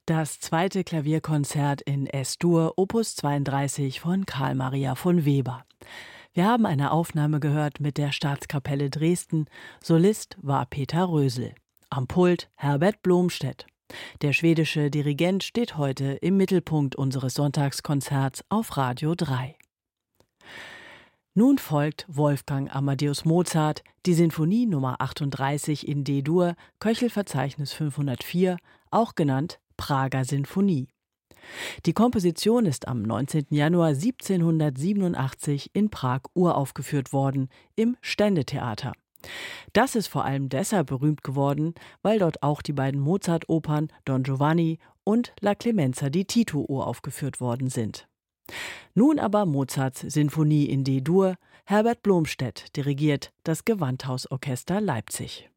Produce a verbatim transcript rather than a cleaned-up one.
Das zweite Klavierkonzert in S-Dur, Opus zweiunddreißig von Karl Maria von Weber. Wir haben eine Aufnahme gehört mit der Staatskapelle Dresden. Solist war Peter Rösel. Am Pult Herbert Blomstedt. Der schwedische Dirigent steht heute im Mittelpunkt unseres Sonntagskonzerts auf Radio drei. Nun folgt Wolfgang Amadeus Mozart, die Sinfonie Nummer achtunddreißig in D-Dur, Köchelverzeichnis fünfhundertvier, auch genannt Prager Sinfonie. Die Komposition ist am neunzehnten Januar siebzehnhundertsiebenundachtzig in Prag uraufgeführt worden, im Ständetheater. Das ist vor allem deshalb berühmt geworden, weil dort auch die beiden Mozart-Opern Don Giovanni und La Clemenza di Tito uraufgeführt worden sind. Nun aber Mozarts Sinfonie in D-Dur. Herbert Blomstedt dirigiert das Gewandhausorchester Leipzig.